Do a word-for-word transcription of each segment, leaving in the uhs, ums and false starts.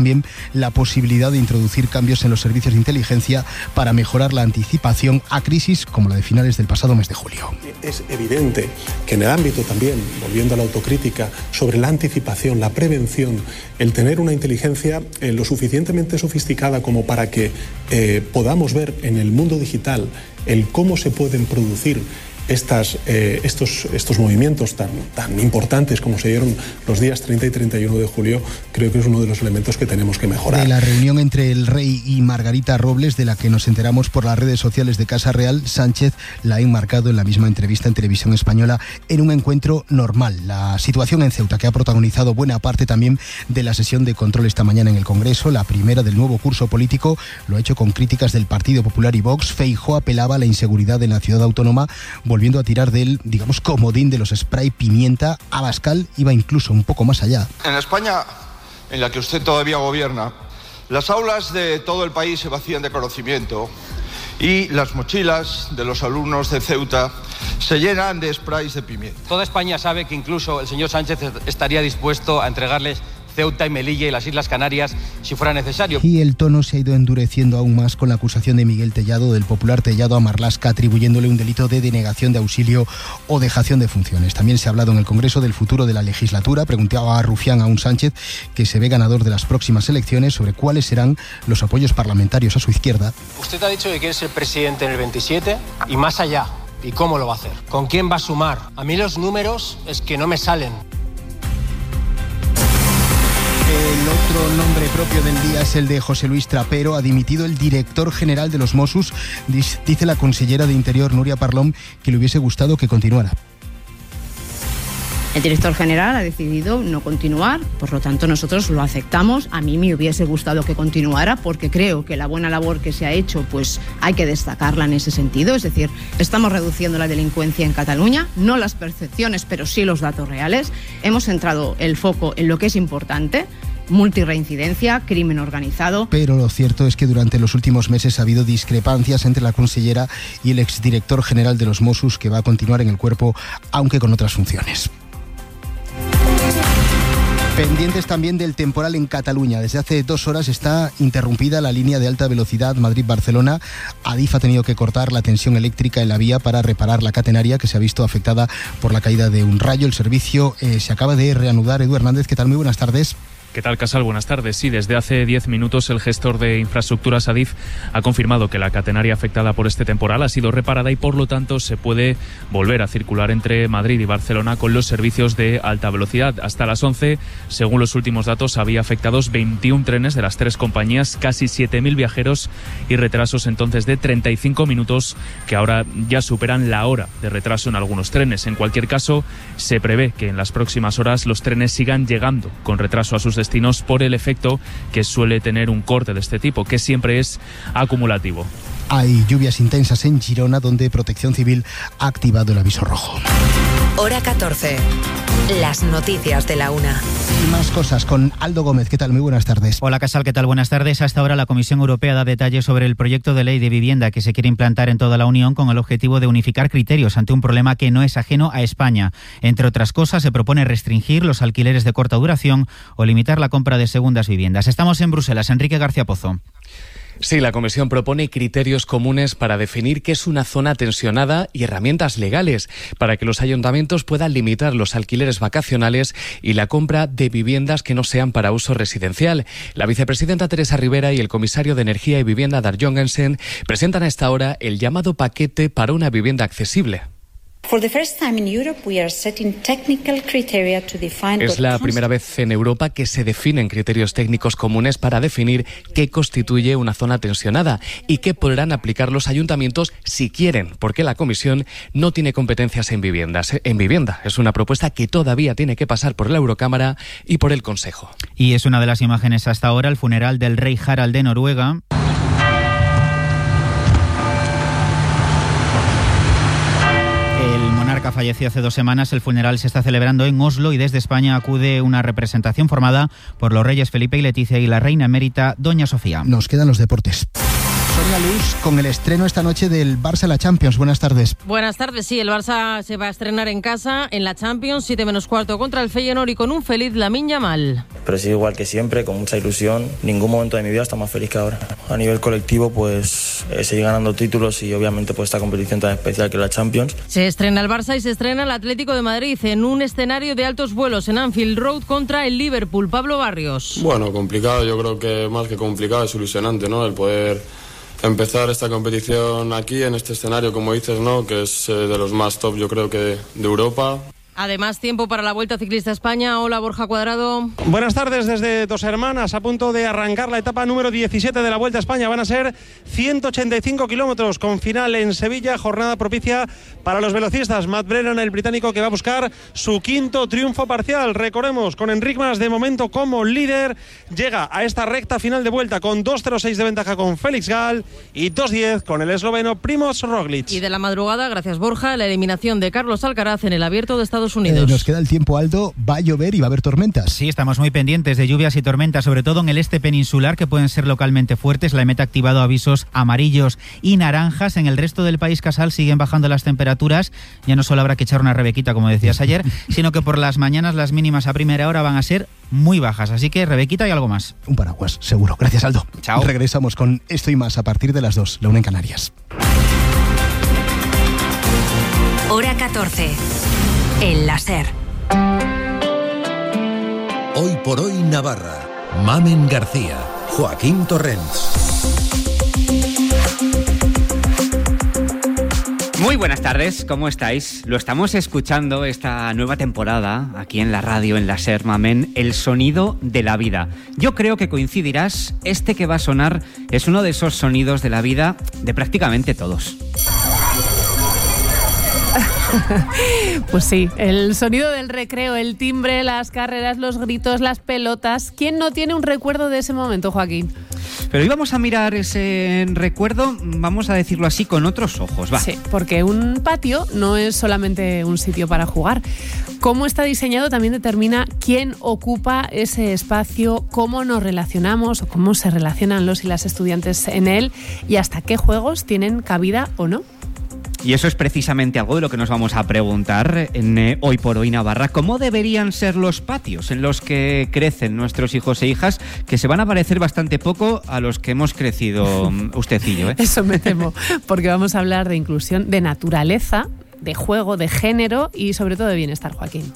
También la posibilidad de introducir cambios en los servicios de inteligencia para mejorar la anticipación a crisis como la de finales del pasado mes de julio. Es evidente que en el ámbito también, volviendo a la autocrítica, sobre la anticipación, la prevención, el tener una inteligencia eh, lo suficientemente sofisticada como para que eh, podamos ver en el mundo digital el cómo se pueden producir Estas, eh, estos, estos movimientos tan, tan importantes como se dieron los días treinta y treinta y uno de julio, creo que es uno de los elementos que tenemos que mejorar. De la reunión entre el rey y Margarita Robles, de la que nos enteramos por las redes sociales de Casa Real, Sánchez la ha enmarcado en la misma entrevista en Televisión Española en un encuentro normal. La situación en Ceuta, que ha protagonizado buena parte también de la sesión de control esta mañana en el Congreso, la primera del nuevo curso político, lo ha hecho con críticas del Partido Popular y Vox. Feijóo apelaba a la inseguridad en la ciudad autónoma, volviendo a tirar del, digamos, comodín de los spray pimienta. Abascal iba incluso un poco más allá. En España, en la que usted todavía gobierna, las aulas de todo el país se vacían de conocimiento y las mochilas de los alumnos de Ceuta se llenan de sprays de pimienta. Toda España sabe que incluso el señor Sánchez estaría dispuesto a entregarles Ceuta y Melilla y las Islas Canarias si fuera necesario. Y el tono se ha ido endureciendo aún más con la acusación de Miguel Tellado, del popular Tellado, a Marlaska, atribuyéndole un delito de denegación de auxilio o dejación de funciones. También se ha hablado en el Congreso del futuro de la legislatura. Preguntaba a Rufián a un Sánchez, que se ve ganador de las próximas elecciones, sobre cuáles serán los apoyos parlamentarios a su izquierda. Usted ha dicho que quiere ser presidente en el veintisiete y más allá. ¿Y cómo lo va a hacer? ¿Con quién va a sumar? A mí los números es que no me salen. El otro nombre propio del día es el de José Luis Trapero. Ha dimitido el director general de los Mossos. Dice la consellera de Interior, Núria Parlon, que le hubiese gustado que continuara. El director general ha decidido no continuar, por lo tanto nosotros lo aceptamos. A mí me hubiese gustado que continuara porque creo que la buena labor que se ha hecho pues hay que destacarla en ese sentido. Es decir, estamos reduciendo la delincuencia en Cataluña, no las percepciones, pero sí los datos reales. Hemos centrado el foco en lo que es importante: multirreincidencia, crimen organizado. Pero lo cierto es que durante los últimos meses ha habido discrepancias entre la consellera y el exdirector general de los Mossos, que va a continuar en el cuerpo, aunque con otras funciones. Pendientes también del temporal en Cataluña. Desde hace dos horas está interrumpida la línea de alta velocidad Madrid-Barcelona. Adif ha tenido que cortar la tensión eléctrica en la vía para reparar la catenaria, que se ha visto afectada por la caída de un rayo. El servicio eh, se acaba de reanudar. Edu Hernández, ¿qué tal? Muy buenas tardes. ¿Qué tal, Casal? Buenas tardes. Sí, desde hace diez minutos el gestor de infraestructuras Adif ha confirmado que la catenaria afectada por este temporal ha sido reparada y por lo tanto se puede volver a circular entre Madrid y Barcelona con los servicios de alta velocidad. Hasta las once, según los últimos datos, había afectados veintiún trenes de las tres compañías, casi siete mil viajeros y retrasos entonces de treinta y cinco minutos, que ahora ya superan la hora de retraso en algunos trenes. En cualquier caso, se prevé que en las próximas horas los trenes sigan llegando con retraso a sus destinos por el efecto que suele tener un corte de este tipo, que siempre es acumulativo. Hay lluvias intensas en Girona, donde Protección Civil ha activado el aviso rojo. Hora catorce. Las noticias de la una. Y más cosas con Aldo Gómez. ¿Qué tal? Muy buenas tardes. Hola, Casal. ¿Qué tal? Buenas tardes. Hasta ahora la Comisión Europea da detalles sobre el proyecto de ley de vivienda que se quiere implantar en toda la Unión con el objetivo de unificar criterios ante un problema que no es ajeno a España. Entre otras cosas, se propone restringir los alquileres de corta duración o limitar la compra de segundas viviendas. Estamos en Bruselas. Enrique García Pozo. Sí, la Comisión propone criterios comunes para definir qué es una zona tensionada y herramientas legales para que los ayuntamientos puedan limitar los alquileres vacacionales y la compra de viviendas que no sean para uso residencial. La vicepresidenta Teresa Rivera y el comisario de Energía y Vivienda, Dag Jongensen, presentan a esta hora el llamado paquete para una vivienda accesible. Es la primera vez en Europa que se definen criterios técnicos comunes para definir qué constituye una zona tensionada y qué podrán aplicar los ayuntamientos si quieren, porque la Comisión no tiene competencias en viviendas. En vivienda es una propuesta que todavía tiene que pasar por la Eurocámara y por el Consejo. Y es una de las imágenes hasta ahora, el funeral del rey Harald de Noruega. Falleció hace dos semanas. El funeral se está celebrando en Oslo y desde España acude una representación formada por los reyes Felipe y Leticia y la reina emérita Doña Sofía. Nos quedan los deportes. Sonia Luz, con el estreno esta noche del Barça en la Champions. Buenas tardes. Buenas tardes, sí, el Barça se va a estrenar en casa en la Champions, siete menos cuarto contra el Feyenoord y con un feliz Lamine Yamal. Pero sí, igual que siempre, con mucha ilusión. Ningún momento de mi vida está más feliz que ahora. A nivel colectivo, pues eh, seguir ganando títulos y obviamente pues esta competición tan especial que es la Champions. Se estrena el Barça y se estrena el Atlético de Madrid en un escenario de altos vuelos en Anfield Road contra el Liverpool. Pablo Barrios. Bueno, complicado, yo creo que más que complicado es ilusionante, ¿no? El poder empezar esta competición aquí, en este escenario, como dices, ¿no? Que es eh, de los más top, yo creo que de, de Europa. Además, tiempo para la Vuelta Ciclista España. Hola, Borja Cuadrado. Buenas tardes desde Dos Hermanas, a punto de arrancar la etapa número diecisiete de la Vuelta a España. Van a ser ciento ochenta y cinco kilómetros con final en Sevilla, jornada propicia para los velocistas. Matt Brennan, el británico, que va a buscar su quinto triunfo parcial. Recordemos, con Enric Mas de momento como líder, llega a esta recta final de Vuelta con dos cero seis de ventaja con Félix Gall y dos diez con el esloveno Primož Roglic. Y de la madrugada, gracias Borja, la eliminación de Carlos Alcaraz en el Abierto de Estados Unidos. Eh, nos queda el tiempo, Aldo. Va a llover y va a haber tormentas. Sí, estamos muy pendientes de lluvias y tormentas, sobre todo en el este peninsular, que pueden ser localmente fuertes. La E M E T ha activado avisos amarillos y naranjas. En el resto del país, Casal, siguen bajando las temperaturas. Ya no solo habrá que echar una rebequita, como decías ayer, sino que por las mañanas las mínimas a primera hora van a ser muy bajas. Así que rebequita y algo más. Un paraguas, seguro. Gracias, Aldo. Chao. Regresamos con esto y más a partir de las dos, la una en Canarias. Hora catorce. El láser. Hoy por hoy Navarra. Mamen García. Joaquín Torrens. Muy buenas tardes, ¿cómo estáis? Lo estamos escuchando esta nueva temporada aquí en la radio, en la SER, Mamen, el sonido de la vida. Yo creo que coincidirás, este que va a sonar es uno de esos sonidos de la vida de prácticamente todos. Pues sí, el sonido del recreo, el timbre, las carreras, los gritos, las pelotas. ¿Quién no tiene un recuerdo de ese momento, Joaquín? Pero hoy vamos a mirar ese recuerdo, vamos a decirlo así, con otros ojos, va. Sí, porque un patio no es solamente un sitio para jugar. Cómo está diseñado también determina quién ocupa ese espacio, cómo nos relacionamos o cómo se relacionan los y las estudiantes en él y hasta qué juegos tienen cabida o no. Y eso es precisamente algo de lo que nos vamos a preguntar en eh, Hoy por Hoy Navarra. ¿Cómo deberían ser los patios en los que crecen nuestros hijos e hijas, que se van a parecer bastante poco a los que hemos crecido usted y yo? ¿eh? Eso me temo, porque vamos a hablar de inclusión, de naturaleza, de juego, de género y sobre todo de bienestar, Joaquín.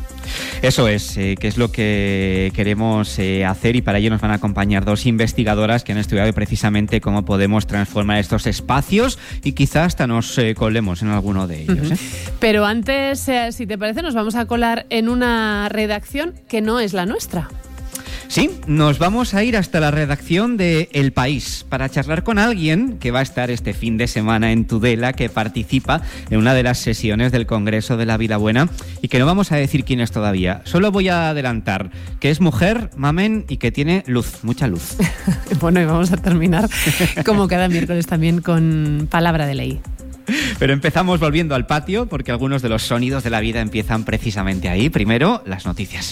Eso es, eh, que es lo que queremos eh, hacer, y para ello nos van a acompañar dos investigadoras que han estudiado precisamente cómo podemos transformar estos espacios y quizás hasta nos eh, colemos en alguno de ellos. Uh-huh. ¿eh? Pero antes, eh, si te parece, nos vamos a colar en una redacción que no es la nuestra. Sí, nos vamos a ir hasta la redacción de El País para charlar con alguien que va a estar este fin de semana en Tudela, que participa en una de las sesiones del Congreso de la Vida Buena y que no vamos a decir quién es todavía. Solo voy a adelantar que es mujer, Mamen, y que tiene luz, mucha luz. Bueno, y vamos a terminar como cada miércoles también con palabra de ley. Pero empezamos volviendo al patio porque algunos de los sonidos de la vida empiezan precisamente ahí. Primero, las noticias.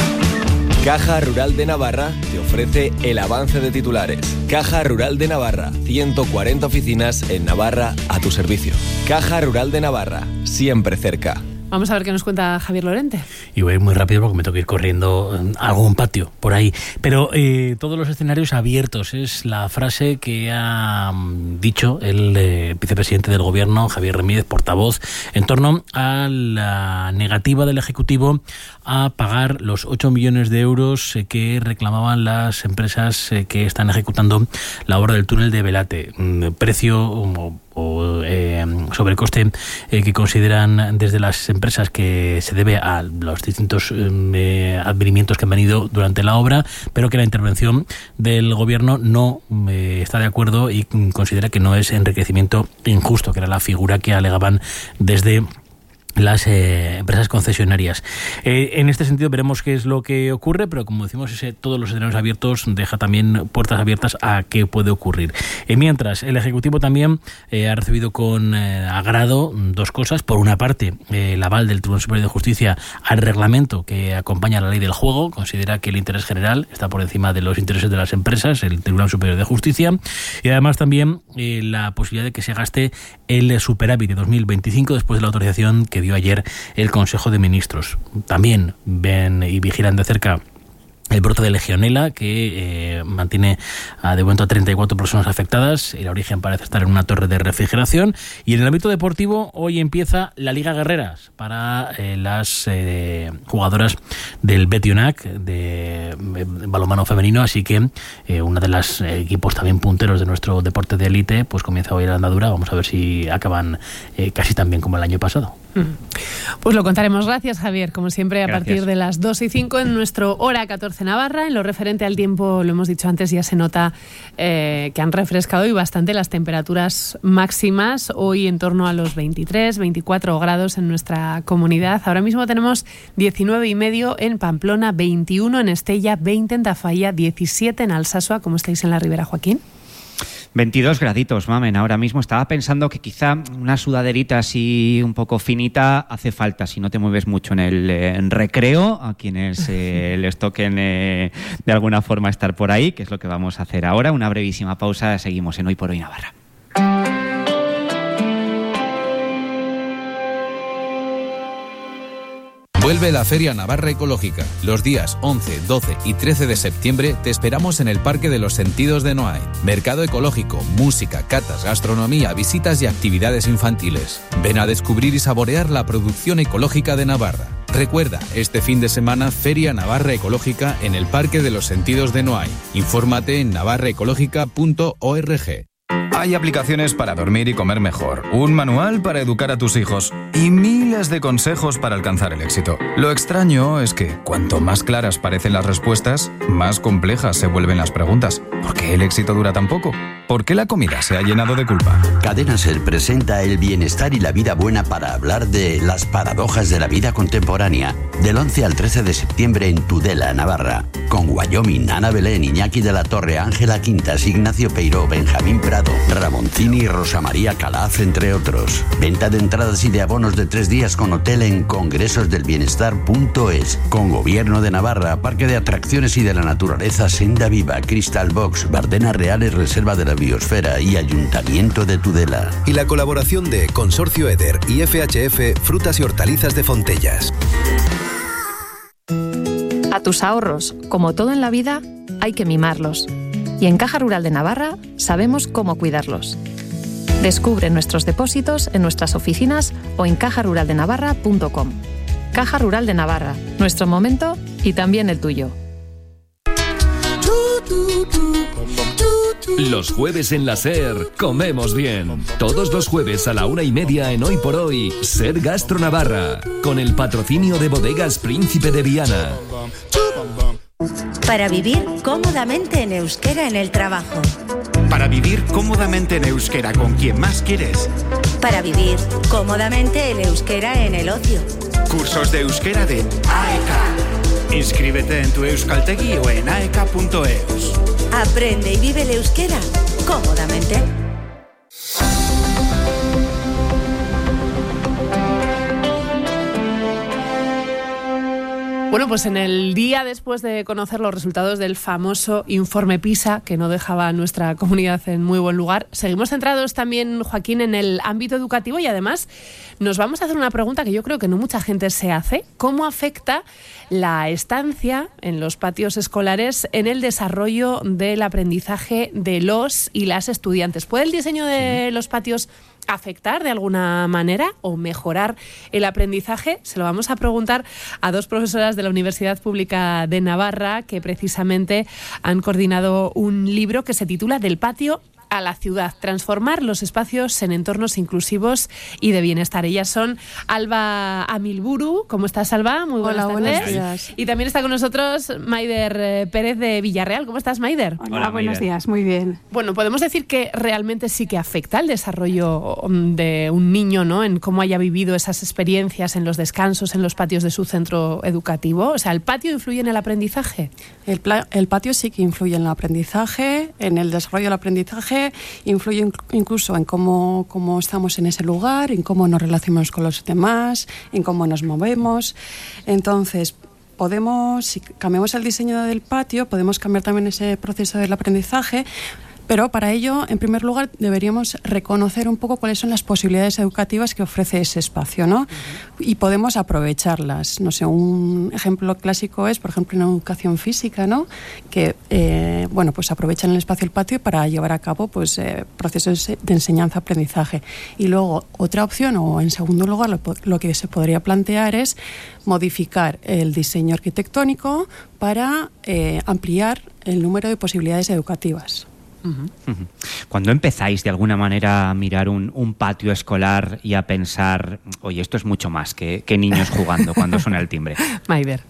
Caja Rural de Navarra te ofrece el avance de titulares. Caja Rural de Navarra, ciento cuarenta oficinas en Navarra a tu servicio. Caja Rural de Navarra, siempre cerca. Vamos a ver qué nos cuenta Javier Lorente. Y voy muy rápido porque me tengo que ir corriendo a algún patio por ahí. Pero eh, todos los escenarios abiertos es la frase que ha dicho el eh, vicepresidente del Gobierno, Javier Ramírez, portavoz, en torno a la negativa del Ejecutivo a pagar los ocho millones de euros eh, que reclamaban las empresas eh, que están ejecutando la obra del túnel de Belate. Mm, precio o, o eh, sobrecoste eh, que consideran desde las empresas que se debe a los distintos eh, advenimientos que han venido durante la obra, pero que la intervención del Gobierno no eh, está de acuerdo y considera que no es enriquecimiento injusto, que era la figura que alegaban desde las eh, empresas concesionarias. Eh, en este sentido veremos qué es lo que ocurre, pero como decimos, ese, todos los escenarios abiertos deja también puertas abiertas a qué puede ocurrir. Eh, mientras, el Ejecutivo también eh, ha recibido con eh, agrado dos cosas. Por una parte, eh, el aval del Tribunal Superior de Justicia al reglamento que acompaña a la ley del juego. Considera que el interés general está por encima de los intereses de las empresas, el Tribunal Superior de Justicia. Y además también eh, la posibilidad de que se gaste el superávit de dos mil veinticinco después de la autorización que dio ayer el Consejo de Ministros. También ven y vigilan de cerca el brote de legionela, que eh, mantiene a, de momento a treinta y cuatro personas afectadas. El origen parece estar en una torre de refrigeración. Y en el ámbito deportivo, hoy empieza la Liga Guerreras para eh, las eh, jugadoras del Betionac, de, de balonmano femenino. Así que eh, uno de los eh, equipos también punteros de nuestro deporte de élite, pues comienza hoy la andadura. Vamos a ver si acaban eh, casi tan bien como el año pasado. Pues lo contaremos. Gracias, Javier. Como siempre, a Gracias. partir de las dos y cinco en nuestro Hora catorce Navarra. En lo referente al tiempo, lo hemos dicho antes, ya se nota eh, que han refrescado hoy bastante las temperaturas máximas. Hoy en torno a los veintitrés, veinticuatro grados en nuestra comunidad. Ahora mismo tenemos diecinueve y medio en Pamplona, veintiuno en Estella, veinte en Tafalla, diecisiete en Alsasua. ¿Cómo estáis en la Ribera, Joaquín? veintidós graditos, mamen, ahora mismo. Estaba pensando que quizá una sudaderita así un poco finita hace falta si no te mueves mucho en el eh, en recreo, a quienes eh, les toquen eh, de alguna forma estar por ahí, que es lo que vamos a hacer ahora. Una brevísima pausa, seguimos en Hoy por Hoy Navarra. Vuelve la Feria Navarra Ecológica. Los días once, doce y trece de septiembre te esperamos en el Parque de los Sentidos de Noain. Mercado ecológico, música, catas, gastronomía, visitas y actividades infantiles. Ven a descubrir y saborear la producción ecológica de Navarra. Recuerda, este fin de semana Feria Navarra Ecológica en el Parque de los Sentidos de Noain. Infórmate en navarra ecológica punto org. Hay aplicaciones para dormir y comer mejor, un manual para educar a tus hijos y miles de consejos para alcanzar el éxito. Lo extraño es que cuanto más claras parecen las respuestas, más complejas se vuelven las preguntas. ¿Por qué el éxito dura tan poco? ¿Por qué la comida se ha llenado de culpa? Cadena Ser presenta el bienestar y la vida buena para hablar de las paradojas de la vida contemporánea. Del once al trece de septiembre en Tudela, Navarra. Con Wyoming, Ana Belén, Iñaki de la Torre, Ángela Quintas, Ignacio Peiró, Benjamín Prado, Ramoncini y Rosa María Calaf, entre otros. Venta de entradas y de abonos de tres días con hotel en congresos del bienestar punto es. Con Gobierno de Navarra, Parque de Atracciones y de la Naturaleza Senda Viva, Crystal Box, Bardenas Reales, Reserva de la Biosfera y Ayuntamiento de Tudela. Y la colaboración de Consorcio Eder y F H F Frutas y Hortalizas de Fontellas. A tus ahorros, como todo en la vida, hay que mimarlos. Y en Caja Rural de Navarra sabemos cómo cuidarlos. Descubre nuestros depósitos en nuestras oficinas o en caja rural de navarra punto com. Caja Rural de Navarra, nuestro momento y también el tuyo. Los jueves en la SER comemos bien. Todos los jueves a la una y media en Hoy por Hoy, SER Gastro Navarra, con el patrocinio de Bodegas Príncipe de Viana. Para vivir cómodamente en euskera en el trabajo. Para vivir cómodamente en euskera con quien más quieres. Para vivir cómodamente en euskera en el ocio. Cursos de euskera de A E K. Inscríbete en tu euskaltegi o en aeka punto eus. Aprende y vive el euskera cómodamente. Bueno, pues en el día después de conocer los resultados del famoso informe PISA, que no dejaba a nuestra comunidad en muy buen lugar, seguimos centrados también, Joaquín, en el ámbito educativo y además nos vamos a hacer una pregunta que yo creo que no mucha gente se hace. ¿Cómo afecta la estancia en los patios escolares en el desarrollo del aprendizaje de los y las estudiantes? ¿Puede el diseño de sí. los patios afectar de alguna manera o mejorar el aprendizaje? Se lo vamos a preguntar a dos profesoras de la Universidad Pública de Navarra que precisamente han coordinado un libro que se titula Del patio a la ciudad, transformar los espacios en entornos inclusivos y de bienestar. Ellas son Alba Amilburu. ¿Cómo estás, Alba? Muy buenas Hola, tardes. buenos días. Y también está con nosotros Maider Pérez de Villarreal. ¿Cómo estás, Maider? Hola, Hola buenos Maider. días. Muy bien. Bueno, podemos decir que realmente sí que afecta el desarrollo de un niño, ¿no? En cómo haya vivido esas experiencias en los descansos, en los patios de su centro educativo. O sea, ¿el patio influye en el aprendizaje? El, el patio sí que influye en el aprendizaje, en el desarrollo del aprendizaje, influye incluso en cómo, cómo estamos en ese lugar, en cómo nos relacionamos con los demás, en cómo nos movemos. Entonces, podemos, si cambiamos el diseño del patio, podemos cambiar también ese proceso del aprendizaje. Pero para ello, en primer lugar, deberíamos reconocer un poco cuáles son las posibilidades educativas que ofrece ese espacio, ¿no? Uh-huh. Y podemos aprovecharlas. No sé, un ejemplo clásico es, por ejemplo, en educación física, ¿no? Que, eh, bueno, pues aprovechan el espacio del patio para llevar a cabo, pues, eh, procesos de enseñanza-aprendizaje. Y luego, otra opción, o en segundo lugar, lo, lo que se podría plantear es modificar el diseño arquitectónico para eh, ampliar el número de posibilidades educativas. ¿Cuándo empezáis de alguna manera a mirar un, un patio escolar y a pensar, oye, esto es mucho más que, que niños jugando cuando suena el timbre? Maider.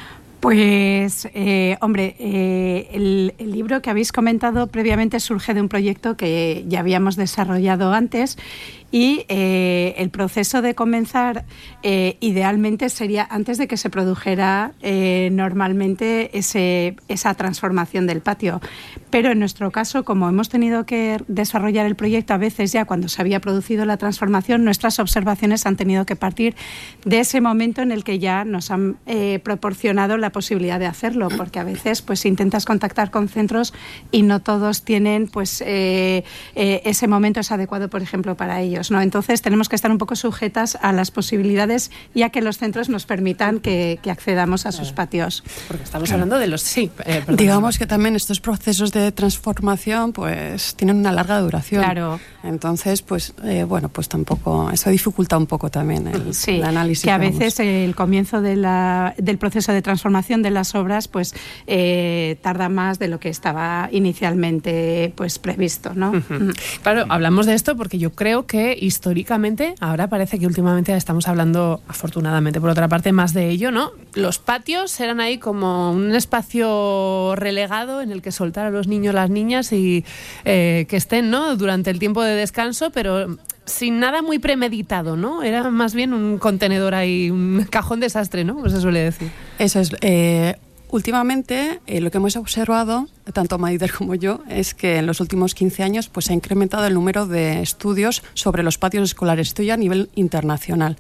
Pues, eh, hombre, eh, el, el libro que habéis comentado previamente surge de un proyecto que ya habíamos desarrollado antes y eh, el proceso de comenzar eh, idealmente sería antes de que se produjera eh, normalmente ese, esa transformación del patio. Pero en nuestro caso, como hemos tenido que desarrollar el proyecto a veces ya cuando se había producido la transformación, nuestras observaciones han tenido que partir de ese momento en el que ya nos han eh, proporcionado la posibilidad de hacerlo, porque a veces pues intentas contactar con centros y no todos tienen pues eh, eh, ese momento es adecuado, por ejemplo, para ellos, ¿no? Entonces tenemos que estar un poco sujetas a las posibilidades y a que los centros nos permitan que, que accedamos a sus patios. Porque estamos hablando de los... Sí, eh, digamos que también estos procesos de transformación pues tienen una larga duración. Claro. Entonces, pues eh, bueno, pues tampoco... Eso dificulta un poco también el, sí, el análisis. Que a veces el comienzo de la, del proceso de transformación de las obras pues eh, tarda más de lo que estaba inicialmente pues previsto, ¿no? Uh-huh. Claro, hablamos de esto porque yo creo que históricamente, ahora parece que últimamente estamos hablando, afortunadamente por otra parte, más de ello, ¿no? Los patios eran ahí como un espacio relegado en el que soltar a los niños, las niñas y eh, que estén, ¿no? Durante el tiempo de descanso, pero sin nada muy premeditado, ¿no? Era más bien un contenedor ahí, un cajón desastre, ¿no? Como se suele decir. Eso es. Eh, últimamente, eh, lo que hemos observado, tanto Maider como yo, es que en los últimos quince años pues, se ha incrementado el número de estudios sobre los patios escolares. Esto ya a nivel internacional.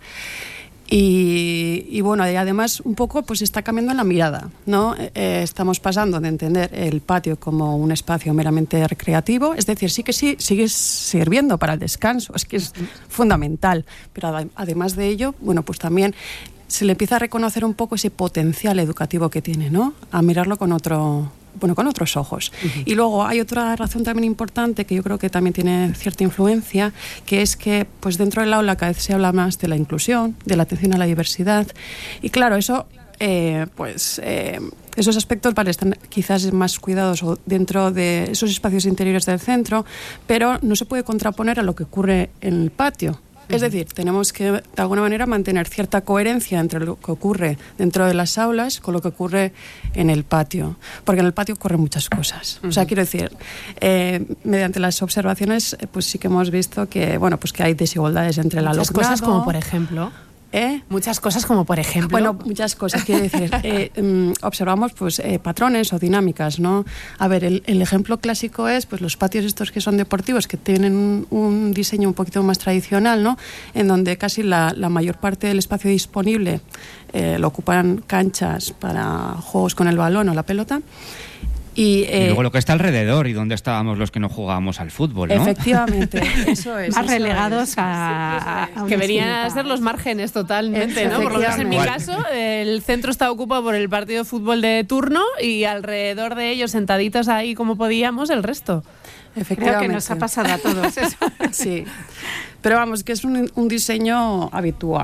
Y, y bueno, y además un poco pues está cambiando la mirada, ¿no? Eh, estamos pasando de entender el patio como un espacio meramente recreativo, es decir, sí que sí, sigue sirviendo para el descanso, es que es fundamental, pero además de ello, bueno, pues también se le empieza a reconocer un poco ese potencial educativo que tiene, ¿no? A mirarlo con otro... bueno, con otros ojos. Uh-huh. Y luego hay otra razón también importante que yo creo que también tiene cierta influencia, que es que pues dentro del aula cada vez se habla más de la inclusión, de la atención a la diversidad. Y claro, eso, eh, pues, eh, esos aspectos vale, están quizás más cuidados dentro de esos espacios interiores del centro, pero no se puede contraponer a lo que ocurre en el patio. Es decir, tenemos que, de alguna manera, mantener cierta coherencia entre lo que ocurre dentro de las aulas con lo que ocurre en el patio. Porque en el patio ocurren muchas cosas. Uh-huh. O sea, quiero decir, eh, mediante las observaciones, pues sí que hemos visto que, bueno, pues que hay desigualdades entre el alumnado. Muchas cosas como, por ejemplo... ¿Eh? Muchas cosas como, por ejemplo... Bueno, muchas cosas, quiero decir. eh, um, observamos pues eh, patrones o dinámicas, ¿no? A ver, el, el ejemplo clásico es pues los patios estos que son deportivos, que tienen un, un diseño un poquito más tradicional, ¿no? En donde casi la, la mayor parte del espacio disponible eh, lo ocupan canchas para juegos con el balón o la pelota. Y, eh, y luego lo que está alrededor y dónde estábamos los que no jugábamos al fútbol, ¿no? Efectivamente, eso es. Más eso relegados es. a, a que venían a ser los márgenes totalmente, ¿no? Por lo menos en mi caso, el centro está ocupado por el partido de fútbol de turno y alrededor de ellos, sentaditos ahí como podíamos, el resto. Efectivamente. Creo que nos ha pasado a todos eso. Sí, pero vamos, que es un, un diseño habitual.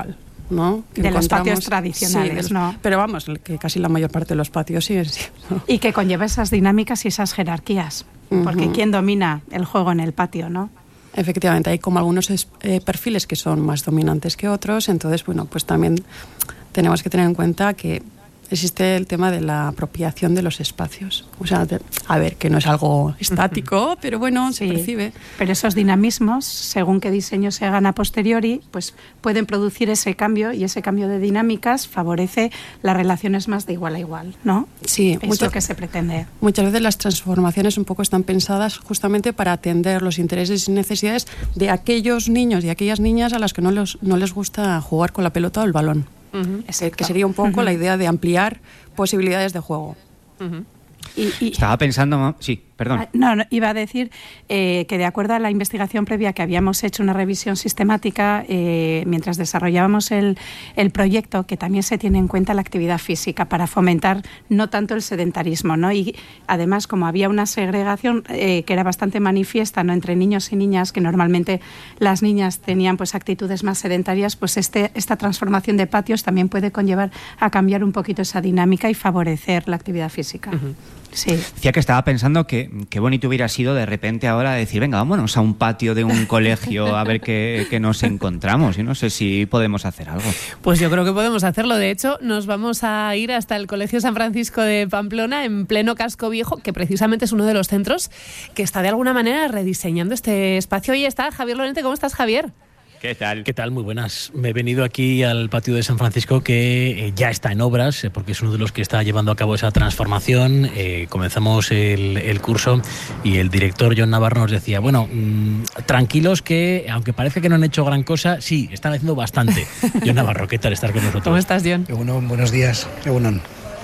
¿no? Que de los patios tradicionales, sí, ¿no? Pero vamos, que casi la mayor parte de los patios sí es. ¿No? Y que conlleva esas dinámicas y esas jerarquías, uh-huh. porque ¿quién domina el juego en el patio, no? Efectivamente, hay como algunos eh, perfiles que son más dominantes que otros, entonces, bueno, pues también tenemos que tener en cuenta que existe el tema de la apropiación de los espacios. O sea, de, a ver, que no es algo estático, pero bueno, se sí, percibe. Pero esos dinamismos, según qué diseño se hagan a posteriori, pues pueden producir ese cambio, y ese cambio de dinámicas favorece las relaciones más de igual a igual, ¿no? Sí. Es mucho, lo que se pretende. Muchas veces las transformaciones un poco están pensadas justamente para atender los intereses y necesidades de aquellos niños y aquellas niñas a las que no les, no les gusta jugar con la pelota o el balón. Uh-huh. Que sería un poco uh-huh. la idea de ampliar posibilidades de juego. Uh-huh. Y, y, Estaba pensando, sí, perdón. No, no iba a decir eh, que de acuerdo a la investigación previa que habíamos hecho una revisión sistemática eh, mientras desarrollábamos el, el proyecto, que también se tiene en cuenta la actividad física para fomentar no tanto el sedentarismo, ¿no? Y además, como había una segregación eh, que era bastante manifiesta, ¿no?, entre niños y niñas, que normalmente las niñas tenían pues actitudes más sedentarias, pues este, esta transformación de patios también puede conllevar a cambiar un poquito esa dinámica y favorecer la actividad física. Uh-huh. Sí. Decía que estaba pensando que qué bonito hubiera sido de repente ahora decir, venga, vámonos a un patio de un colegio a ver qué, qué nos encontramos. Yo no sé si podemos hacer algo. Pues yo creo que podemos hacerlo. De hecho, nos vamos a ir hasta el Colegio San Francisco de Pamplona, en pleno casco viejo, que precisamente es uno de los centros que está de alguna manera rediseñando este espacio. Ahí está Javier Lorente. ¿Cómo estás, Javier? ¿Qué tal? ¿Qué tal? Muy buenas. Me he venido aquí al patio de San Francisco, que eh, ya está en obras, eh, porque es uno de los que está llevando a cabo esa transformación. Eh, comenzamos el, el curso y el director John Navarro nos decía, bueno, mmm, tranquilos que, aunque parece que no han hecho gran cosa, sí, están haciendo bastante. John Navarro, ¿qué tal estar con nosotros? ¿Cómo estás, John? Bueno, buenos días. Bueno.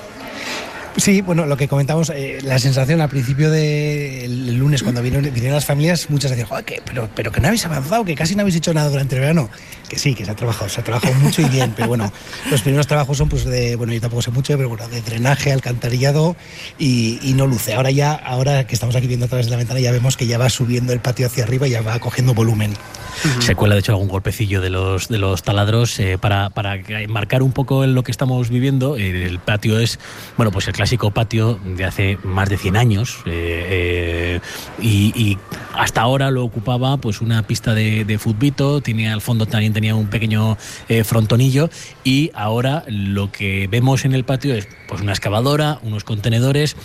Sí, bueno, lo que comentamos, eh, la sensación al principio del de lunes, cuando vinieron, vinieron las familias, muchas decían, joder, que, pero, pero que no habéis avanzado, que casi no habéis hecho nada durante el verano. Que sí, que se ha trabajado, se ha trabajado mucho y bien, pero bueno, los primeros trabajos son pues de, bueno, yo tampoco sé mucho, pero bueno, de drenaje, alcantarillado y, y no luce. Ahora ya, ahora que estamos aquí viendo a través de la ventana, ya vemos que ya va subiendo el patio hacia arriba y ya va cogiendo volumen. Uh-huh. Se cuela de hecho algún golpecillo de los de los taladros eh, para, para marcar un poco lo que estamos viviendo. El patio es, bueno, pues el clásico patio de hace más de cien años eh, eh, y, y hasta ahora lo ocupaba pues una pista de, de futbito, tiene al fondo también tenía un pequeño eh, frontonillo, y ahora lo que vemos en el patio es pues una excavadora, unos contenedores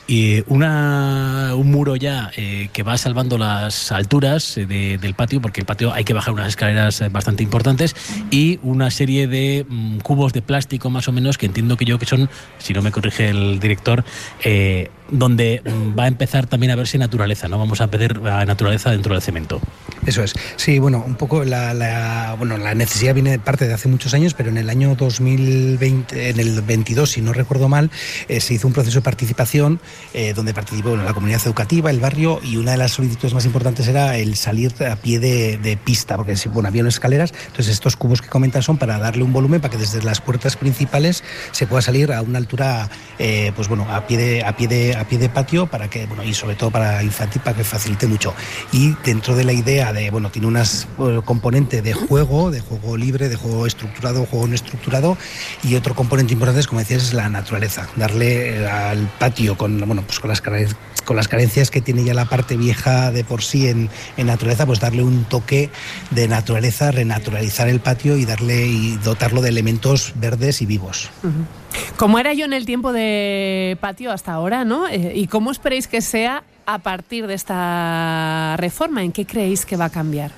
y una, un muro ya eh, que va salvando las alturas de, del patio, porque el patio hay que bajar unas escaleras bastante importantes, y una serie de mm, cubos de plástico más o menos, que entiendo que yo que son, si no me corrige el director, eh, donde mm, va a empezar también a verse naturaleza, ¿no? Vamos a pedir a naturaleza dentro del cemento. Eso es. Sí, bueno, un poco la, la, bueno, la necesidad viene de parte de hace muchos años, pero en el año dos mil veinte, en el veintidós, si no recuerdo mal, eh, se hizo un proceso de participación eh, donde participó bueno, la comunidad educativa, el barrio, y una de las solicitudes más importantes era el salir a pie de, de pista, porque bueno, había unas escaleras, entonces estos cubos que comentan son para darle un volumen para que desde las puertas principales se pueda salir a una altura, eh, pues bueno, a pie de, a pie de, a pie de patio, para que, bueno, y sobre todo para infantil, para que facilite mucho. Y dentro de la idea de, bueno, tiene unas bueno, componente de juego, de juego libre, de juego estructurado, juego no estructurado, y otro componente importante, como decías, es la naturaleza, darle al patio con, bueno, pues con las con las carencias que tiene ya la parte vieja de por sí en, en naturaleza, pues darle un toque de naturaleza, renaturalizar el patio y darle y dotarlo de elementos verdes y vivos. Uh-huh. ¿Cómo era yo en el tiempo de patio hasta ahora, no? Eh, ¿Y cómo esperáis que sea a partir de esta reforma? ¿En qué creéis que va a cambiar?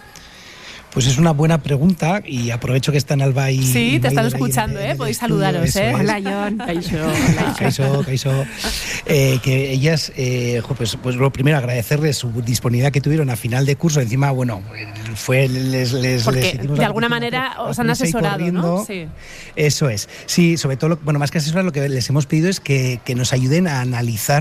Pues es una buena pregunta, y aprovecho que están Alba y... Sí, y te están escuchando, ¿eh? Podéis saludaros, ¿eh? Hola, John. Caixo. Caixo, Caixo. Eh, que ellas, eh, pues, pues lo primero, agradecerles su disponibilidad que tuvieron a final de curso. Encima, bueno, fue... Les, les, Porque les hicimos de alguna manera os han asesorado, ¿no? Sí. Eso es. Sí, sobre todo, lo, bueno, más que asesorar, lo que les hemos pedido es que, que nos ayuden a analizar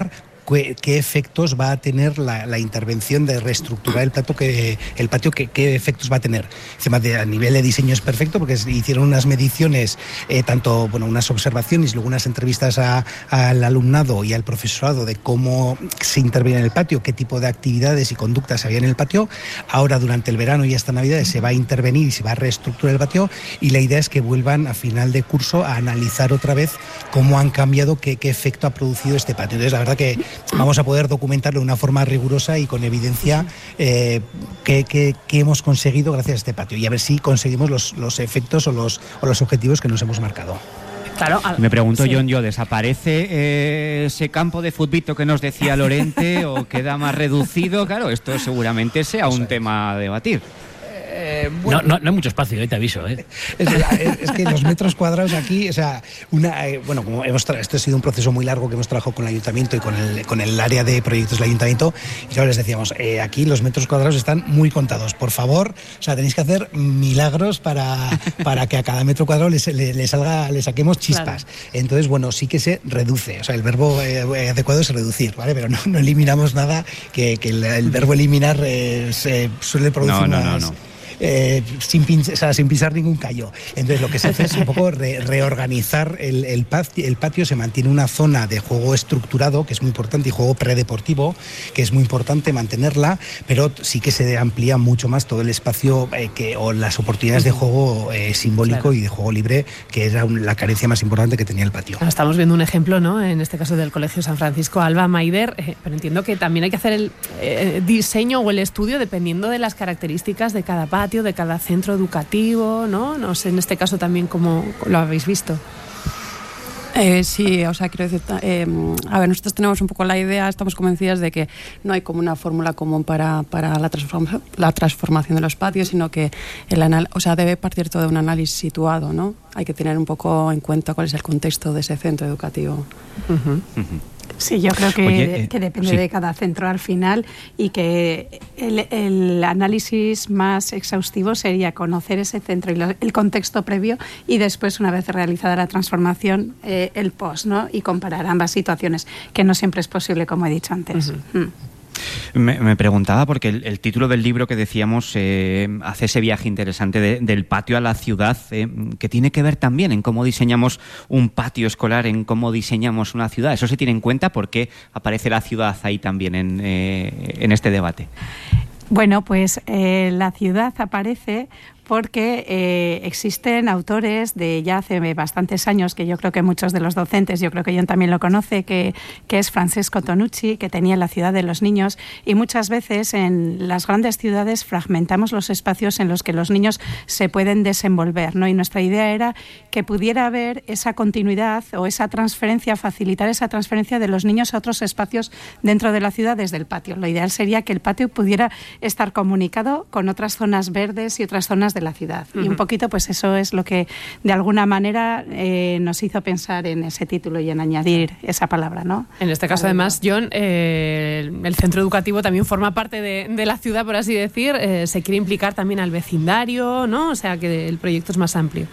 qué, qué efectos va a tener la, la intervención de reestructurar el patio, que, el patio qué, qué efectos va a tener. Además, de, a nivel de diseño es perfecto porque hicieron unas mediciones, eh, tanto bueno, unas observaciones y luego unas entrevistas a, al alumnado y al profesorado de cómo se interviene en el patio, qué tipo de actividades y conductas había en el patio. Ahora, durante el verano y hasta Navidades, se va a intervenir y se va a reestructurar el patio, y la idea es que vuelvan a final de curso a analizar otra vez cómo han cambiado, qué, qué efecto ha producido este patio. Entonces, la verdad que vamos a poder documentarlo de una forma rigurosa y con evidencia eh, qué, qué, qué hemos conseguido gracias a este patio, y a ver si conseguimos los, los efectos o los, o los objetivos que nos hemos marcado. Claro, me pregunto, sí. John, yo, ¿desaparece eh, ese campo de futbito que nos decía Lorente o queda más reducido? Claro, esto seguramente sea un tema a debatir. Eh, bueno. no, no, no hay mucho espacio, eh, te aviso. ¿eh? Es, es que los metros cuadrados aquí, o sea, una, eh, bueno, como hemos tra- esto ha sido un proceso muy largo que hemos trabajado con el ayuntamiento y con el, con el área de proyectos del ayuntamiento, y ya les decíamos, eh, aquí los metros cuadrados están muy contados. Por favor, o sea, tenéis que hacer milagros para, para que a cada metro cuadrado le, le, le salga, le saquemos chispas. Claro. Entonces, bueno, sí que se reduce, o sea, el verbo eh, adecuado es reducir, ¿vale? Pero no, no eliminamos nada, que, que el, el verbo eliminar eh, se suele producir no, no, unas... no, no. Eh, sin, pinch- o sea, sin pisar ningún callo. Entonces lo que se hace es un poco re- reorganizar el, el, patio, el patio. Se mantiene una zona de juego estructurado, que es muy importante, y juego predeportivo, que es muy importante mantenerla, pero sí que se amplía mucho más todo el espacio eh, que, o las oportunidades de juego eh, simbólico, claro, y de juego libre, que era un, la carencia más importante que tenía el patio. Ahora estamos viendo un ejemplo, ¿no? En este caso del Colegio San Francisco Alba Maider, eh, pero entiendo que también hay que hacer el eh, diseño o el estudio dependiendo de las características de cada patio, de cada centro educativo, ¿no? No sé, en este caso también cómo lo habéis visto. Eh, sí, o sea, quiero decir, eh, a ver, nosotros tenemos un poco la idea, estamos convencidas de que no hay como una fórmula común para, para la, transforma, la transformación de los patios, sino que el anal, o sea, debe partir todo de un análisis situado, ¿no? Hay que tener un poco en cuenta cuál es el contexto de ese centro educativo. Uh-huh. Uh-huh. Sí, yo creo que, Oye, eh, que depende sí. de cada centro al final, y que el, el análisis más exhaustivo sería conocer ese centro y lo, el contexto previo, y después, una vez realizada la transformación, eh, el post, ¿no? Y comparar ambas situaciones, que no siempre es posible, como he dicho antes. Uh-huh. Mm. Me, me preguntaba, porque el, el título del libro que decíamos eh, hace ese viaje interesante de, del patio a la ciudad, eh, que tiene que ver también en cómo diseñamos un patio escolar, en cómo diseñamos una ciudad. ¿Eso se tiene en cuenta? ¿Por qué aparece la ciudad ahí también en, eh, en este debate? Bueno, pues eh, la ciudad aparece porque eh, existen autores de ya hace bastantes años, que yo creo que muchos de los docentes, yo creo que John también lo conoce, que, que es Francesco Tonucci, que tenía La ciudad de los niños, y muchas veces en las grandes ciudades fragmentamos los espacios en los que los niños se pueden desenvolver, ¿no? Y nuestra idea era que pudiera haber esa continuidad o esa transferencia, facilitar esa transferencia de los niños a otros espacios dentro de la ciudad desde el patio. Lo ideal sería que el patio pudiera estar comunicado con otras zonas verdes y otras zonas de la ciudad. Uh-huh. Y un poquito, pues eso es lo que de alguna manera eh, nos hizo pensar en ese título y en añadir esa palabra, ¿no? En este caso, además, John, eh, el centro educativo también forma parte de, de la ciudad, por así decir. Eh, se quiere implicar también al vecindario, ¿no? O sea, que el proyecto es más amplio.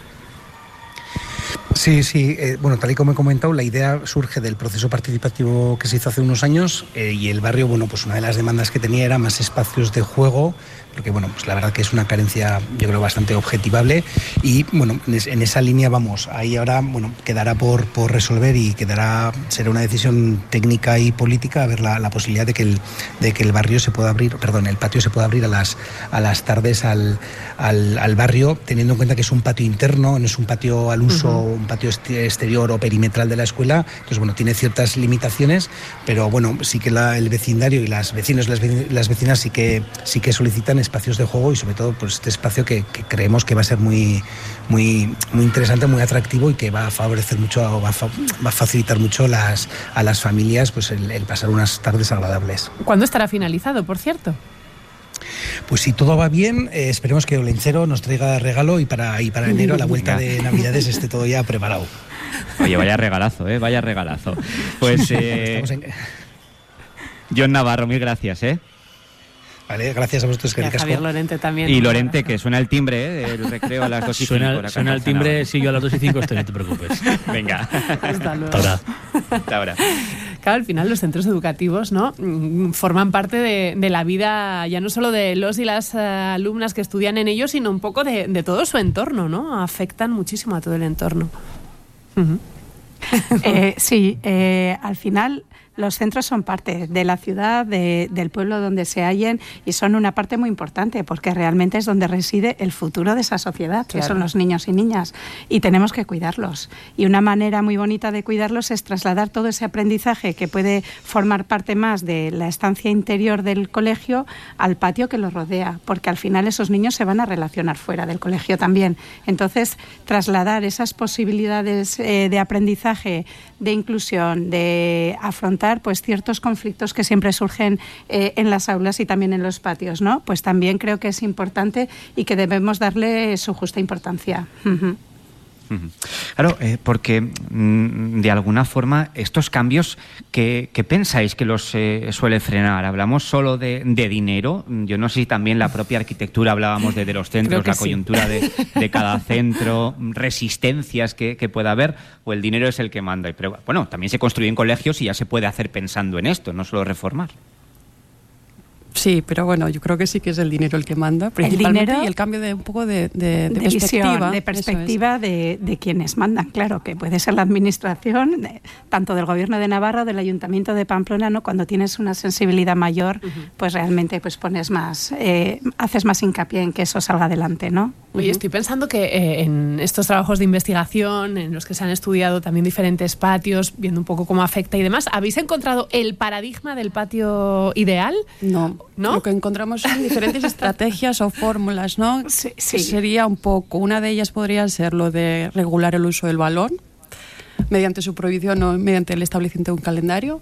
Sí, sí. Eh, bueno, tal y como he comentado, la idea surge del proceso participativo que se hizo hace unos años, eh, y el barrio, bueno, pues una de las demandas que tenía era más espacios de juego, porque bueno, pues la verdad que es una carencia, yo creo, bastante objetivable, y bueno, en, es, en esa línea vamos. Ahí ahora, bueno, quedará por, por resolver, y quedará, será una decisión técnica y política, a ver la, la posibilidad de que el de que el barrio se pueda abrir, perdón, el patio se pueda abrir a las a las tardes al, al, al barrio, teniendo en cuenta que es un patio interno, no es un patio al uso, uh-huh. un patio exterior o perimetral de la escuela. Entonces, bueno, tiene ciertas limitaciones, pero bueno, sí que la, el vecindario y las vecinos, las, las vecinas sí que sí que solicitan espacios de juego, y sobre todo pues este espacio que, que creemos que va a ser muy muy muy interesante, muy atractivo, y que va a favorecer mucho, va a, fa, va a facilitar mucho las a las familias pues el, el pasar unas tardes agradables. ¿Cuándo estará finalizado, por cierto? Pues si todo va bien, eh, esperemos que Olencero nos traiga regalo, y para, y para enero, a la vuelta de Navidades, esté todo ya preparado. Oye, vaya regalazo, ¿eh? Vaya regalazo. Pues, eh, en... John Navarro, mil gracias, ¿eh? Vale, gracias a vosotros. Que y a Javier Lorente también. Y Lorente, que suena el timbre, ¿eh? El recreo a las dos y cinco. Suena, suena el timbre, sí, yo a las dos y cinco estoy, no te preocupes. Venga. Hasta luego. Hasta ahora. Hasta ahora. claro, al final los centros educativos, ¿no?, forman parte de, de la vida ya no solo de los y las uh, alumnas que estudian en ellos, sino un poco de, de todo su entorno, ¿no? Afectan muchísimo a todo el entorno. Uh-huh. eh, sí, eh, al final los centros son parte de la ciudad, de, del pueblo donde se hallen, y son una parte muy importante porque realmente es donde reside el futuro de esa sociedad, claro, que son los niños y niñas, y tenemos que cuidarlos. Y una manera muy bonita de cuidarlos es trasladar todo ese aprendizaje que puede formar parte más de la estancia interior del colegio al patio que los rodea, porque al final esos niños se van a relacionar fuera del colegio también. Entonces, trasladar esas posibilidades eh, de aprendizaje, de inclusión, de afrontar pues ciertos conflictos que siempre surgen eh, en las aulas y también en los patios, ¿no? Pues también creo que es importante y que debemos darle su justa importancia. Uh-huh. Claro, eh, porque mm, de alguna forma estos cambios, ¿qué, qué pensáis que los eh, suele frenar? ¿Hablamos solo de, de dinero? Yo no sé si también la propia arquitectura, hablábamos de, de los centros, la sí. coyuntura de, de cada centro, resistencias que, que pueda haber, o el dinero es el que manda. Pero bueno, también se construyen colegios y ya se puede hacer pensando en esto, no solo reformar. Sí, pero bueno, yo creo que sí que es el dinero el que manda, principalmente, el dinero, y el cambio de un poco de, de, de, de perspectiva. Visión, de perspectiva de, de quienes mandan, claro, que puede ser la administración, de, tanto del Gobierno de Navarra o del Ayuntamiento de Pamplona, ¿no? Cuando tienes una sensibilidad mayor, uh-huh. pues realmente pues pones más, eh, haces más hincapié en que eso salga adelante, ¿no? Oye, uh-huh. estoy pensando que eh, en estos trabajos de investigación, en los que se han estudiado también diferentes patios, viendo un poco cómo afecta y demás, ¿habéis encontrado el paradigma del patio ideal? No. ¿No? Lo que encontramos son diferentes estrategias o fórmulas, ¿no? Sí, sí. Que sería un poco, una de ellas podría ser lo de regular el uso del balón mediante su prohibición o mediante el establecimiento de un calendario.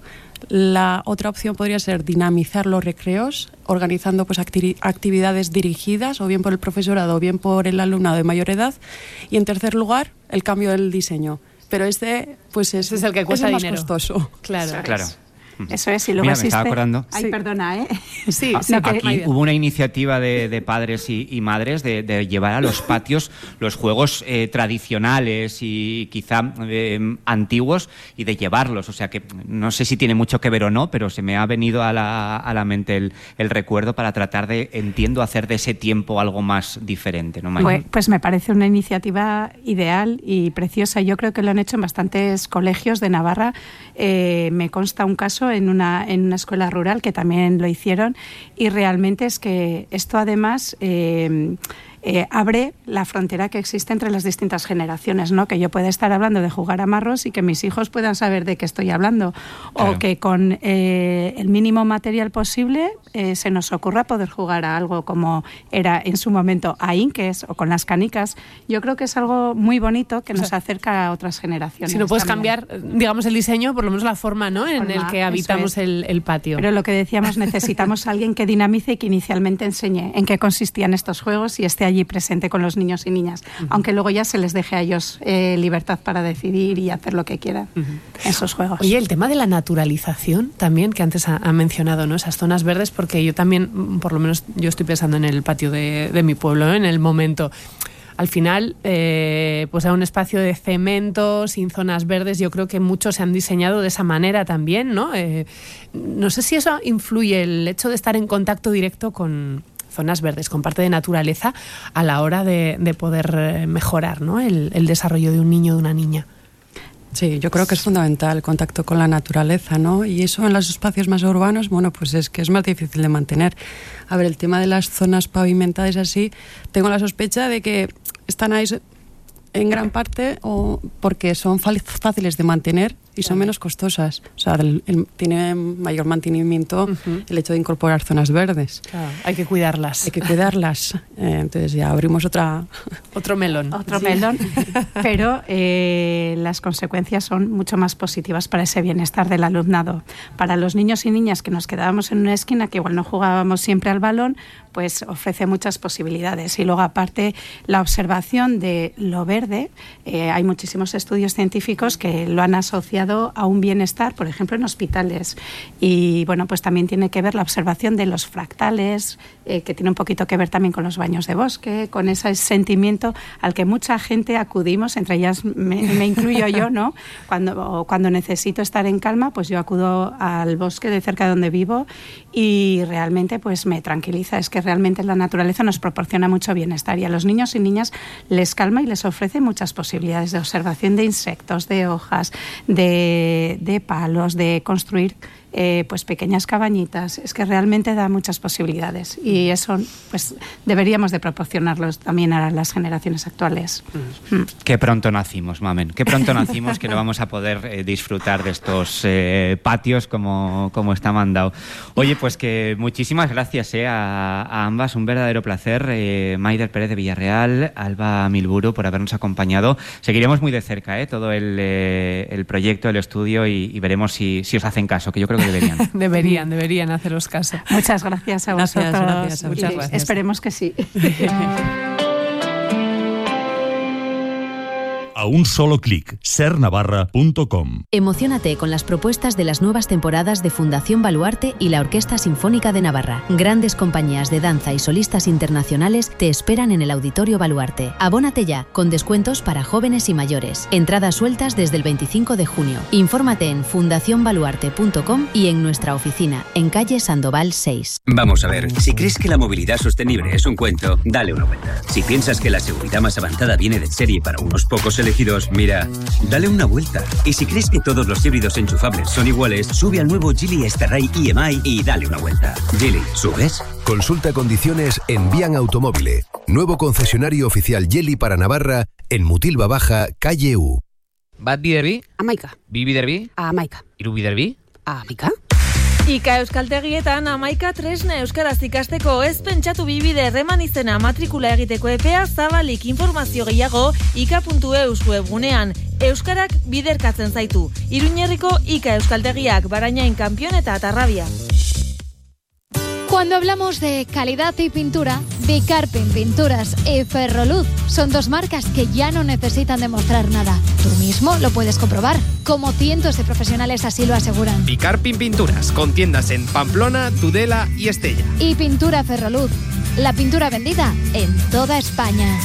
La otra opción podría ser dinamizar los recreos, organizando pues acti- actividades dirigidas o bien por el profesorado o bien por el alumnado de mayor edad. Y en tercer lugar, el cambio del diseño. Pero este, pues es, este es el que cuesta es el dinero. Más costoso. Claro. Claro. Eso es, y luego Mira, existe... me estaba acordando. Ay, sí. perdona, ¿eh? Sí, ah, sí. Aquí que... hubo una iniciativa de, de padres y, y madres de, de llevar a los patios los juegos eh, tradicionales y quizá eh, antiguos y de llevarlos. O sea que no sé si tiene mucho que ver o no, pero se me ha venido a la, a la mente el, el recuerdo para tratar de, entiendo, hacer de ese tiempo algo más diferente, ¿no, Maya? Pues, pues me parece una iniciativa ideal y preciosa. Yo creo que lo han hecho en bastantes colegios de Navarra. Eh, me consta un caso en una, en una escuela rural que también lo hicieron, y realmente es que esto además eh, eh, abre la frontera que existe entre las distintas generaciones, ¿no? Que yo pueda estar hablando de jugar a marros y que mis hijos puedan saber de qué estoy hablando, claro. O que con eh, el mínimo material posible eh, se nos ocurra poder jugar a algo como era en su momento a inques o con las canicas. Yo creo que es algo muy bonito que nos o sea, acerca a otras generaciones. Si no puedes también. cambiar, digamos, el diseño, por lo menos la forma, ¿no?, en forma, el que habitamos es. el, el patio. Pero lo que decíamos, necesitamos a alguien que dinamice y que inicialmente enseñe en qué consistían estos juegos y esté allí presente con los niños y niñas, uh-huh. aunque luego ya se les deje a ellos eh, libertad para decidir y hacer lo que quieran uh-huh. en esos juegos. Oye, el tema de la naturalización también, que antes ha, ha mencionado, ¿no?, esas zonas verdes, porque yo también, por lo menos yo estoy pensando en el patio de, de mi pueblo, ¿no?, en el momento... Al final, eh, pues a un espacio de cemento, sin zonas verdes, yo creo que muchos se han diseñado de esa manera también, ¿no? Eh, no sé si eso influye, el hecho de estar en contacto directo con zonas verdes, con parte de naturaleza, a la hora de, de poder mejorar, ¿no?, el, el desarrollo de un niño o de una niña. Sí, yo creo que es fundamental el contacto con la naturaleza, ¿no? Y eso en los espacios más urbanos, bueno, pues es que es más difícil de mantener. A ver, el tema de las zonas pavimentadas así, tengo la sospecha de que están ahí en gran parte o porque son fáciles de mantener y son menos costosas. O sea, el, el, tiene mayor mantenimiento uh-huh. el hecho de incorporar zonas verdes. Claro, hay que cuidarlas. Hay que cuidarlas. Eh, entonces ya abrimos otra... Otro melón. Otro sí. melón. Pero eh, las consecuencias son mucho más positivas para ese bienestar del alumnado. Para los niños y niñas que nos quedábamos en una esquina, que igual no jugábamos siempre al balón, pues ofrece muchas posibilidades. Y luego, aparte, la observación de lo verde, eh, hay muchísimos estudios científicos que lo han asociado asociado a un bienestar, por ejemplo, en hospitales. Y bueno, pues también tiene que ver la observación de los fractales, eh, que tiene un poquito que ver también con los baños de bosque, con ese sentimiento al que mucha gente acudimos, entre ellas me, me incluyo yo, ¿no? Cuando, cuando necesito estar en calma, pues yo acudo al bosque de cerca de donde vivo y realmente pues me tranquiliza. Es que realmente la naturaleza nos proporciona mucho bienestar y a los niños y niñas les calma y les ofrece muchas posibilidades de observación de insectos, de hojas, de, de palos, de construir eh, pues pequeñas cabañitas. Es que realmente da muchas posibilidades y eso pues deberíamos de proporcionarlos también a las generaciones actuales. Mm. Qué pronto nacimos, mamen, qué pronto nacimos que no vamos a poder eh, disfrutar de estos eh, patios como, como está mandado. Oye, pues que muchísimas gracias eh, a, a ambas, un verdadero placer. Eh, Maider Pérez de Villarreal, Alba Milburu, por habernos acompañado. Seguiremos muy de cerca eh, todo el, eh, el proyecto, el estudio y, y veremos si, si os hacen caso, que yo creo que deberían. deberían, deberían haceros caso. Muchas gracias a vosotros. Gracias, gracias, muchas gracias. Esperemos que sí. A un solo clic, ser navarra punto com. Emociónate con las propuestas de las nuevas temporadas de Fundación Baluarte y la Orquesta Sinfónica de Navarra. Grandes compañías de danza y solistas internacionales te esperan en el Auditorio Baluarte. Abónate ya, con descuentos para jóvenes y mayores. Entradas sueltas desde el veinticinco de junio. Infórmate en fundación baluarte punto com y en nuestra oficina, en calle Sandoval seis. Vamos a ver, si crees que la movilidad sostenible es un cuento, dale una vuelta. Si piensas que la seguridad más avanzada viene de serie para unos pocos elegidos, mira, dale una vuelta. Y si crees que todos los híbridos enchufables son iguales, sube al nuevo Geely Starray E M I y dale una vuelta. Geely, ¿subes? Consulta condiciones en Bian Automóvil, nuevo concesionario oficial Geely para Navarra en Mutilva Baja, calle U. Bat biderbi? Amaika. Bi biderbi? Amaika. Hiru biderbi? Amaika. Ika Euskaltegietan amaika tresna euskaraz ikasteko, ez pentsatu bibide erreman izena matrikula egiteko epea zabalik. Informazio gehiago ika puntu eus webgunean. Euskarak biderkatzen zaitu. Iruñerriko Ika Euskaltegiak, Barañain, Kampion eta Tarrabia. Cuando hablamos de calidad y pintura, Bicarpin Pinturas y Ferroluz son dos marcas que ya no necesitan demostrar nada. Tú mismo lo puedes comprobar, como cientos de profesionales así lo aseguran. Bicarpin Pinturas, con tiendas en Pamplona, Tudela y Estella. Y Pintura Ferroluz, la pintura vendida en toda España.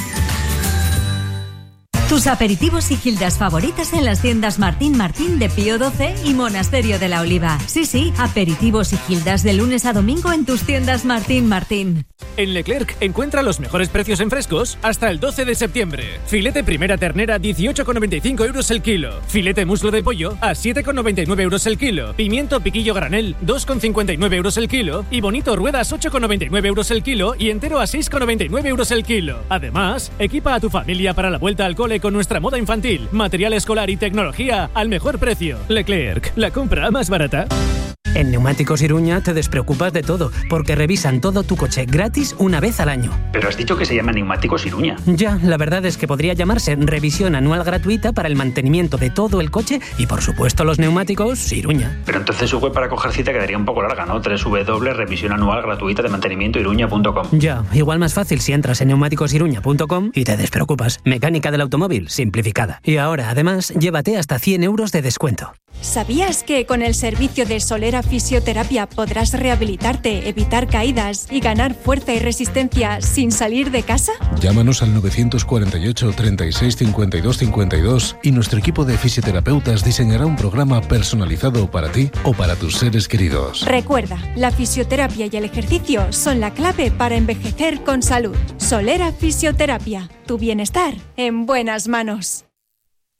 Tus aperitivos y gildas favoritas en las tiendas Martín Martín de Pío doce y Monasterio de la Oliva. Sí, sí, aperitivos y gildas de lunes a domingo en tus tiendas Martín Martín. En Leclerc encuentra los mejores precios en frescos hasta el doce de septiembre. Filete primera ternera dieciocho con noventa y cinco euros el kilo. Filete muslo de pollo a siete con noventa y nueve euros el kilo. Pimiento piquillo granel dos con cincuenta y nueve euros el kilo. Y bonito ruedas ocho con noventa y nueve euros el kilo y entero a seis con noventa y nueve euros el kilo. Además, equipa a tu familia para la vuelta al cole con nuestra moda infantil, material escolar y tecnología al mejor precio. Leclerc, la compra más barata. En Neumáticos Iruña te despreocupas de todo, porque revisan todo tu coche gratis una vez al año. Pero has dicho que se llama Neumáticos Iruña. Ya, la verdad es que podría llamarse revisión anual gratuita para el mantenimiento de todo el coche y, por supuesto, los neumáticos Iruña. Pero entonces su web para coger cita quedaría un poco larga, ¿no? doble u doble u doble u punto revisión anual gratuita de mantenimiento iruña punto com. Ya, igual más fácil si entras en neumáticos iruña punto com y te despreocupas. Mecánica del automóvil simplificada. Y ahora, además, llévate hasta cien euros de descuento. ¿Sabías que con el servicio de Solera Fisioterapia podrás rehabilitarte, evitar caídas y ganar fuerza y resistencia sin salir de casa? Llámanos al nueve cuatro ocho, treinta y seis, cincuenta y dos cincuenta y dos y nuestro equipo de fisioterapeutas diseñará un programa personalizado para ti o para tus seres queridos. Recuerda, la fisioterapia y el ejercicio son la clave para envejecer con salud. Solera Fisioterapia, tu bienestar en buenas manos.